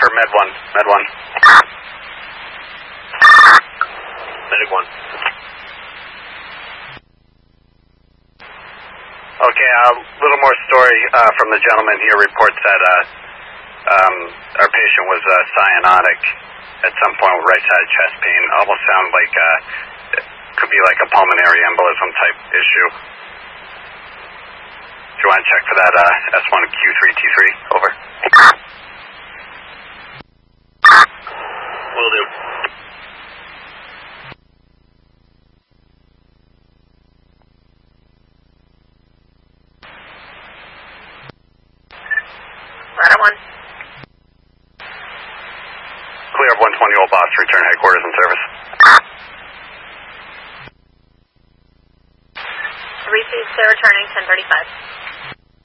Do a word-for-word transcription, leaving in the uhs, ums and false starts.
for Med one. Med one. Medic one. Okay, a uh, little more story uh, from the gentleman here reports that uh, um, our patient was uh, cyanotic at some point with right-sided chest pain. Almost sound like uh, it could be like a pulmonary embolism type issue. Do you want to check for that uh, S one Q three T three? Over. Will do. Ladder one. Clear of one twenty Old Boss, return headquarters and service. three two, they're returning ten thirty-five.